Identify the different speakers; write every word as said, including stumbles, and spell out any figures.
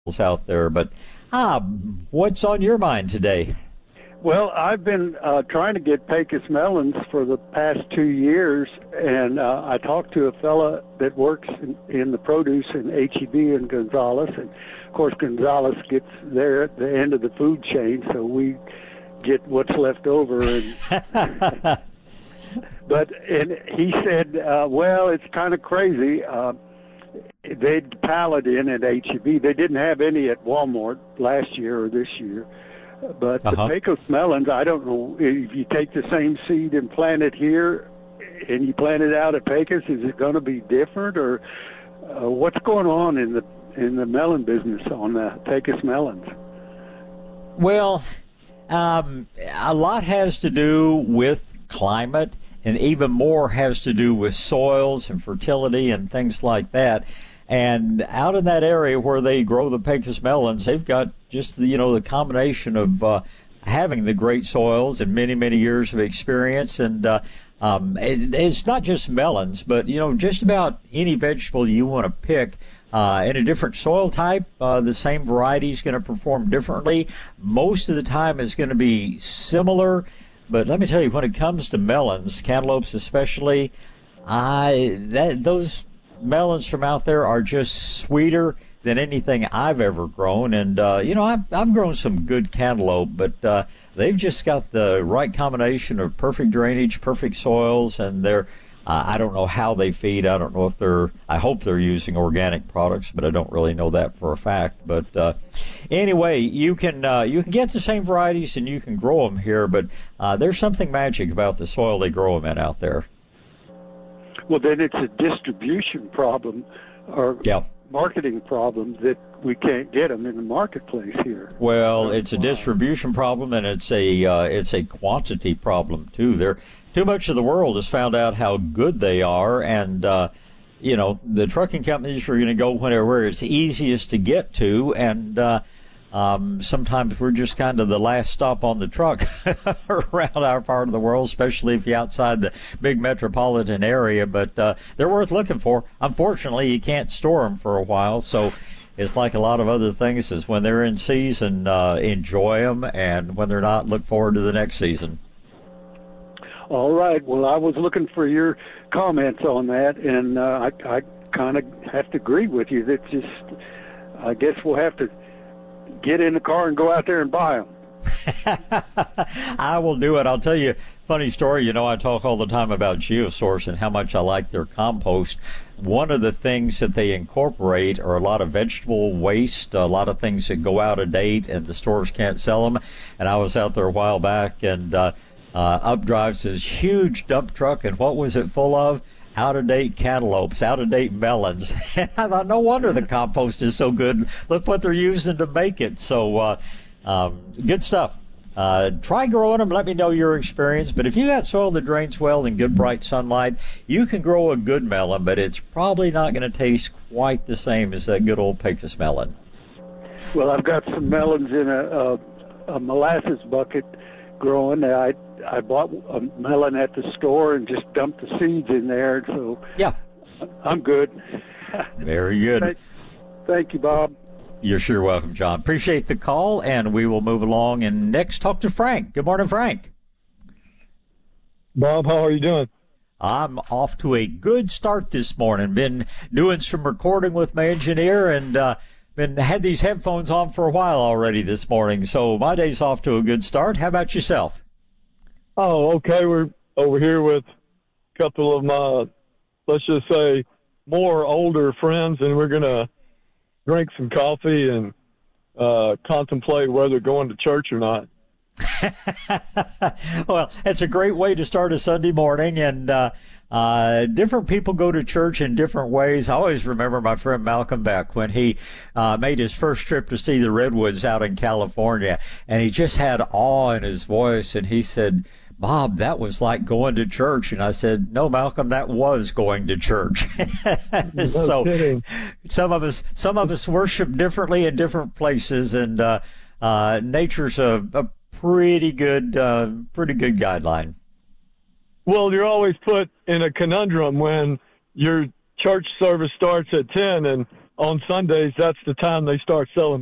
Speaker 1: out there. But ah, what's on your mind today?
Speaker 2: Well, I've been uh, trying to get Pecos melons for the past two years, and uh, I talked to a fella that works in, in the produce in H E B in Gonzales, and of course Gonzales gets there at the end of the food chain, so we get what's left over. And but and he said, uh, well, it's kind of crazy. Uh, they'd pallet in at H E B. They didn't have any at Walmart last year or this year. But
Speaker 1: uh-huh.
Speaker 2: the Pecos melons, I don't know, if you take the same seed and plant it here and you plant it out at Pecos, is it going to be different? Or uh, what's going on in the in the melon business on the Pecos melons?
Speaker 1: Well, um, a lot has to do with climate, and even more has to do with soils and fertility and things like that. And out in that area where they grow the Pecos melons, they've got just the, you know, the combination of uh, having the great soils and many, many years of experience. And uh, um, it, it's not just melons, but, you know, just about any vegetable you want to pick uh, in a different soil type, uh, the same variety is going to perform differently. Most of the time it's going to be similar. But let me tell you, when it comes to melons, cantaloupes especially, I that those melons from out there are just sweeter than anything I've ever grown. And, uh, you know, I've, I've grown some good cantaloupe, but uh, they've just got the right combination of perfect drainage, perfect soils, and they're, uh, I don't know how they feed. I don't know if they're, I hope they're using organic products, but I don't really know that for a fact. But uh, anyway, you can, uh, you can get the same varieties and you can grow them here, but uh, there's something magic about the soil they grow them in out there.
Speaker 2: Well, then it's a distribution problem or
Speaker 1: yeah.
Speaker 2: marketing problem that we can't get them in the marketplace here.
Speaker 1: Well, it's a distribution problem, and it's a uh, it's a quantity problem too. There, too much of the world has found out how good they are, and uh, you know the trucking companies are going to go wherever it's easiest to get to, and uh, Um, sometimes we're just kind of the last stop on the truck around our part of the world, especially if you're outside the big metropolitan area. But uh, they're worth looking for. Unfortunately, you can't store them for a while, so it's like a lot of other things. Is when they're in season, uh, enjoy them, and when they're not, look forward to the next season.
Speaker 2: All right. Well, I was looking for your comments on that, and uh, I, I kind of have to agree with you. That just, I guess we'll have to get in the car and go out there and buy them.
Speaker 1: I will do it. I'll tell you a funny story. You know, I talk all the time about GeoSource and how much I like their compost. One of the things that they incorporate are a lot of vegetable waste, a lot of things that go out of date and the stores can't sell them. And I was out there a while back, and uh, uh, up drives this huge dump truck, and what was it full of? Out-of-date cantaloupes, out-of-date melons. And I thought, no wonder the compost is so good. Look what they're using to make it. So, uh, um, good stuff. Uh, try growing them. Let me know your experience. But if you got soil that drains well and good bright sunlight, you can grow a good melon, but it's probably not going to taste quite the same as that good old Pecos melon.
Speaker 2: Well, I've got some melons in a, a, a molasses bucket growing. I I bought a melon at the store and just dumped the seeds in there, so
Speaker 1: yeah,
Speaker 2: I'm good.
Speaker 1: Very good.
Speaker 2: Thank, thank you, Bob.
Speaker 1: You're sure welcome, John. Appreciate the call, and we will move along and next talk to Frank. Good morning, Frank.
Speaker 3: Bob, how are you doing?
Speaker 1: I'm off to a good start this morning. Been doing some recording with my engineer, and uh, been had these headphones on for a while already this morning, so my day's off to a good start. How about yourself?
Speaker 3: Oh, okay. We're over here with a couple of my, let's just say, more older friends, and we're going to drink some coffee and uh, contemplate whether going to church or not.
Speaker 1: Well, it's a great way to start a Sunday morning, and uh, uh, different people go to church in different ways. I always remember my friend Malcolm Beck when he uh, made his first trip to see the Redwoods out in California, and he just had awe in his voice, and he said, Bob, that was like going to church. And I said, no, Malcolm, that was going to church.
Speaker 3: No
Speaker 1: so
Speaker 3: kidding.
Speaker 1: some of us, some of us worship differently in different places, and uh, uh, nature's a, a pretty good, uh, pretty good guideline.
Speaker 3: Well, you're always put in a conundrum when your church service starts at ten and on Sundays, that's the time they start selling